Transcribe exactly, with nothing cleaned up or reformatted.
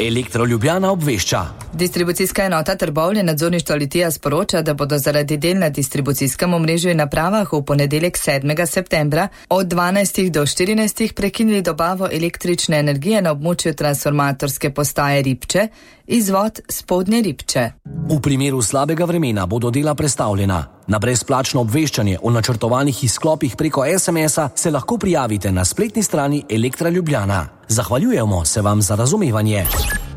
Elektro Ljubljana obvešča. Distribucijska enota Trbovlje nadzorništvo Litija sporoča, da bodo zaradi del na distribucijskem omrežju in napravah v ponedeljek sedmega septembra od dvanajstih do štirinajstih prekinili dobavo električne energije na območju transformatorske postaje Ribče, izvod Spodnje Ribče. V primeru slabega vremena bodo dela prestavljena. Na brezplačno obveščanje o načrtovanih izklopih preko es em es-a se lahko prijavite na spletni strani Elektra Ljubljana. Zahvaljujemo se vam za razumevanje.